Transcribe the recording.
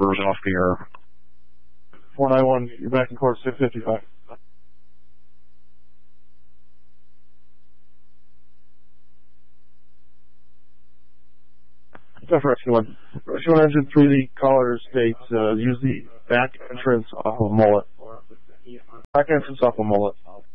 Rivers off the air. 491, you're back in court 655. That's Rescue 1. Rescue 1 engine 3, the caller states, use the back entrance off of Mullet. Back entrance off of Mullet.